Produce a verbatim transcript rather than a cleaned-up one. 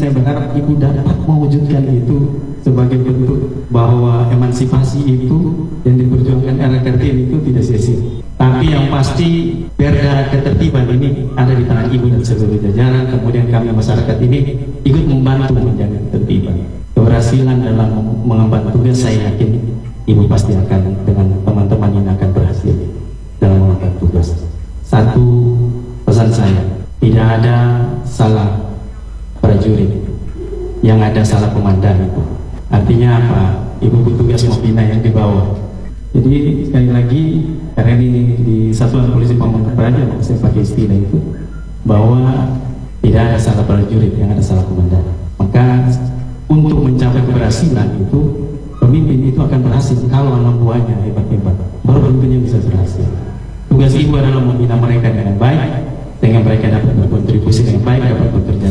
saya berharap Ibu dapat mewujudkan itu sebagai bentuk bahwa emansipasi itu yang diperjuangkan R K T itu tidak sia-sia. Tapi yang pasti perda ketertiban ini ada di tangan Ibu dan seluruh jajaran. Kemudian kami masyarakat ini ikut membantu menjaga ketertiban. Keberhasilan dalam mengemban tugas, saya yakin Ibu pasti akan dengan teman-teman ini akan berhasil dalam mengemban tugas. Satu pesan saya, tidak ada salah prajurit, yang ada salah komandan itu. Artinya apa? Ibu bertugas membina yang di bawah. Jadi sekali lagi, karena ini di Satuan Polisi Pamungkas Praja, saya pakai istilah itu, bahwa tidak ada salah prajurit, yang ada salah komandan. Maka untuk mencapai keberhasilan itu, pemimpin itu akan berhasil kalau anak buahnya hebat-hebat, baru pemimpinnya bisa berhasil. Tugas Ibu adalah membina mereka dengan baik, sehingga mereka dapat berkontribusi dengan baik, dapat bekerja